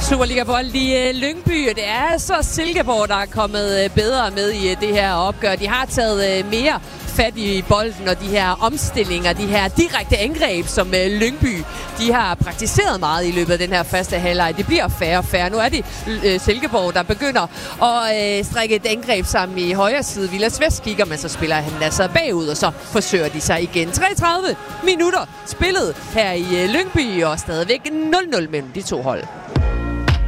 Superliga-bold i Lyngby, og det er så Silkeborg, der er kommet bedre med i det her opgør. De har taget mere fat i bolden, og de her omstillinger, de her direkte angreb, som Lyngby, de har praktiseret meget i løbet af den her første halvleg. Det bliver færre og færre. Nu er det Silkeborg, der begynder at strikke et angreb sammen i højre side. Vilas Vest kigger, men så spiller han altså bagud, og så forsøger de sig igen. 33 minutter spillet her i Lyngby, og stadigvæk 0-0 mellem de to hold.